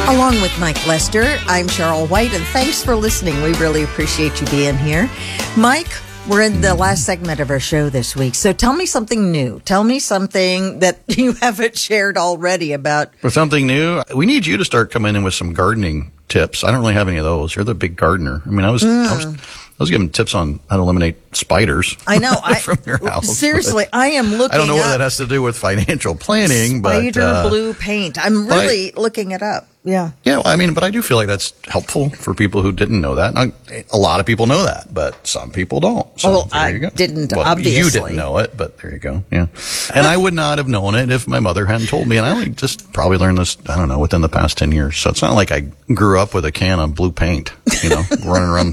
Along with Mike Lester, I'm Cheryl White, and thanks for listening. We really appreciate you being here. Mike, we're in the last segment of our show this week, so tell me something new. Tell me something that you haven't shared already about. For something new, we need you to start coming in with some gardening tips. I don't really have any of those. You're the big gardener. I mean, I was giving tips on how to eliminate spiders. I know. From your house. Seriously, I am looking. I don't know what that has to do with financial planning, spider blue paint. I'm really looking it up. Yeah. Yeah, I mean, but I do feel like that's helpful for people who didn't know that. Now, a lot of people know that, but some people don't. So well, I didn't, obviously. You didn't know it, but there you go. Yeah. And I would not have known it if my mother hadn't told me. And I only just probably learned this, I don't know, within the past 10 years. So it's not like I grew up with a can of blue paint, running around.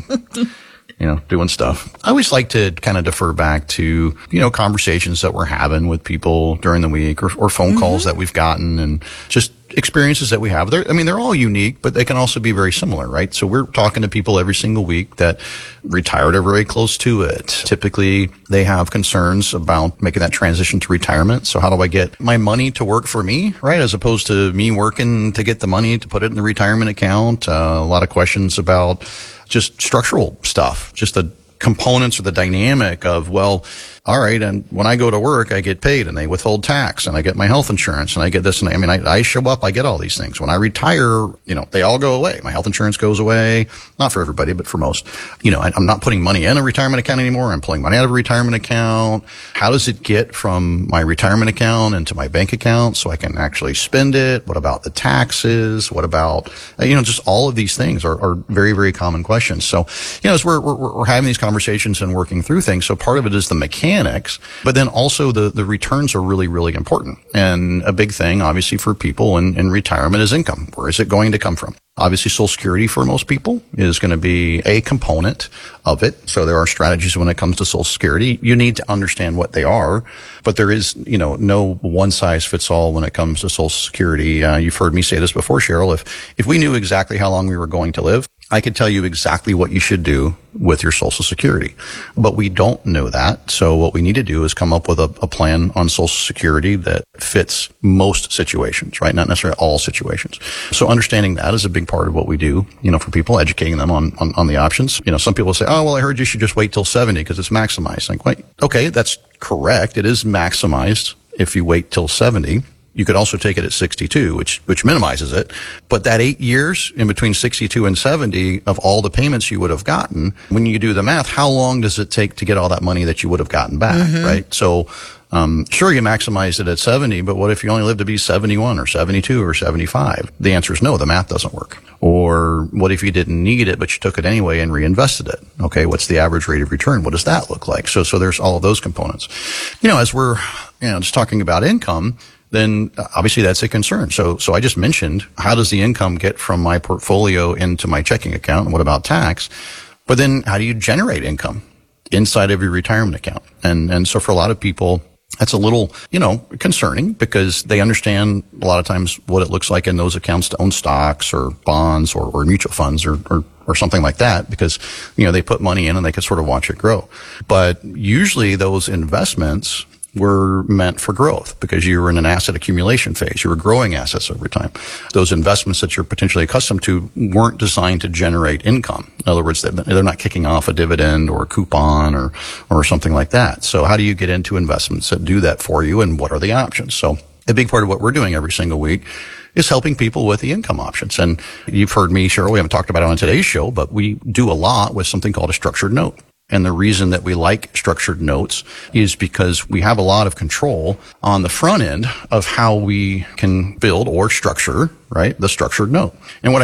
Doing stuff. I always like to kind of defer back to, conversations that we're having with people during the week or phone calls that we've gotten and just experiences that we have. They're all unique, but they can also be very similar, right? So we're talking to people every single week that retired or very close to it. Typically, they have concerns about making that transition to retirement. So how do I get my money to work for me, right? As opposed to me working to get the money to put it in the retirement account. A lot of questions about just structural stuff, just the components or the dynamic of, well, all right, and when I go to work, I get paid and they withhold tax and I get my health insurance and I get this and I show up, I get all these things. When I retire, they all go away. My health insurance goes away. Not for everybody, but for most. I'm not putting money in a retirement account anymore. I'm pulling money out of a retirement account. How does it get from my retirement account into my bank account so I can actually spend it? What about the taxes? What about, just all of these things are very, very common questions. So, as we're having these conversations and working through things, so part of it is the mechanics, but then also the returns are really, really important. And a big thing, obviously, for people in retirement is income. Where is it going to come from? Obviously, Social Security for most people is going to be a component of it. So there are strategies when it comes to Social Security. You need to understand what they are, but there is, no one size fits all when it comes to Social Security. You've heard me say this before, Cheryl. If we knew exactly how long we were going to live, I could tell you exactly what you should do with your Social Security, but we don't know that. So what we need to do is come up with a plan on Social Security that fits most situations, right? Not necessarily all situations. So understanding that is a big part of what we do, for people, educating them on the options. Some people say, oh, well, I heard you should just wait till 70 because it's maximized. Like, wait, okay, that's correct. It is maximized if you wait till 70. You could also take it at 62, which minimizes it. But that 8 years in between 62 and 70 of all the payments you would have gotten, when you do the math, how long does it take to get all that money that you would have gotten back, right? So, sure, you maximized it at 70, but what if you only live to be 71 or 72 or 75? The answer is no, the math doesn't work. Or what if you didn't need it, but you took it anyway and reinvested it? Okay, what's the average rate of return? What does that look like? So there's all of those components. As we're, just talking about income, then obviously that's a concern. So I just mentioned, how does the income get from my portfolio into my checking account? And what about tax? But then how do you generate income inside of your retirement account? And so for a lot of people, that's a little, concerning because they understand a lot of times what it looks like in those accounts to own stocks or bonds or mutual funds or something like that because, they put money in and they can sort of watch it grow. But usually those investments were meant for growth because you were in an asset accumulation phase. You were growing assets over time. Those investments that you're potentially accustomed to weren't designed to generate income. In other words, they're not kicking off a dividend or a coupon or something like that. So how do you get into investments that do that for you, and what are the options? So a big part of what we're doing every single week is helping people with the income options. And you've heard me, Cheryl, we haven't talked about it on today's show, but we do a lot with something called a structured note. And the reason that we like structured notes is because we have a lot of control on the front end of how we can build or structure, right, the structured note. And what